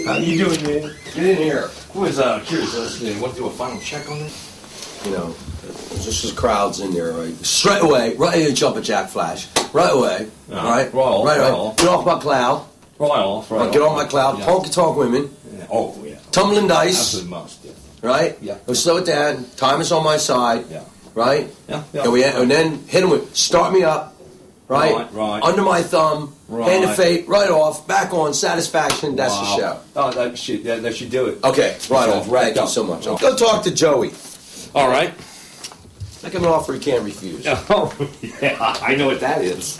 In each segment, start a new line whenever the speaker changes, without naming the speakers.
How you doing, man? Get in here.
Who is curious? Want to do a final check on this?
You know, there's just as crowds in there, right? Straight away, right in, jump at Jack Flash. Right away, right? Right. Get off my cloud. Get off my cloud.
Yeah.
Honky tonk women.
Yeah. Oh, yeah.
Tumbling dice.
Absolutely must, yeah.
Right?
Yeah.
We'll slow it down. Time is on my side.
Yeah.
Right?
Yeah.
And then hit him with start me up. Right? Under my thumb.
Right.
Hand of fate. Right off. Back on. Satisfaction. That's the show.
Oh, that should do it.
Okay. Right on.
Wrapped
Thank you
up.
so much. Go talk to Joey.
All right.
Make him an offer he can't refuse.
Oh, yeah. I know what that is.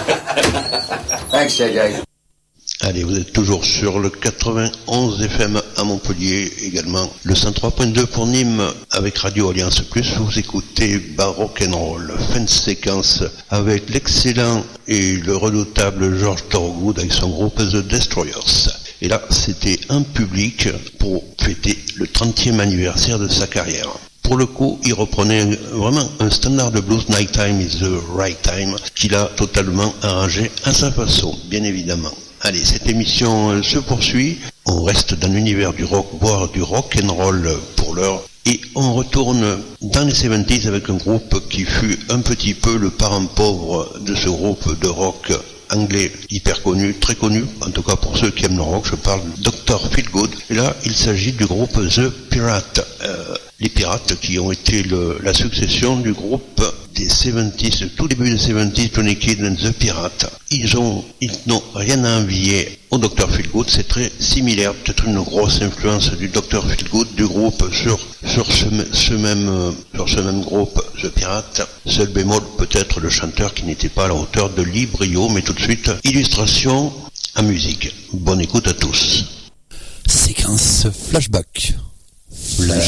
Thanks, JJ.
Allez, vous êtes toujours sur le 91 FM à Montpellier, également le 103.2 pour Nîmes avec Radio Alliance Plus. Vous écoutez Baroque and Roll, fin de séquence avec l'excellent et le redoutable George Thorogood avec son groupe The Destroyers. Et là, c'était un public pour fêter le 30e anniversaire de sa carrière. Pour le coup, il reprenait vraiment un standard de blues, Nighttime is the Right Time, qu'il a totalement arrangé à sa façon, bien évidemment. Allez, cette émission se poursuit. On reste dans l'univers du rock, voire du rock and roll pour l'heure. Et on retourne dans les 70s avec un groupe qui fut un petit peu le parent pauvre de ce groupe de rock anglais hyper connu, très connu, en tout cas pour ceux qui aiment le rock. Je parle de Dr. Feelgood. Et là, il s'agit du groupe The Pirates. Les Pirates qui ont été la succession du groupe des 70s, tout début des 70s, Tony Kidd and The Pirates. Ils n'ont rien à envier au Dr. Feelgood, c'est très similaire, peut-être une grosse influence du Dr. Feelgood, du groupe sur ce même groupe, The Pirates. Seul bémol, peut-être le chanteur qui n'était pas à la hauteur de Lee Brio, mais tout de suite, illustration à musique. Bonne écoute à tous.
Séquence flashback.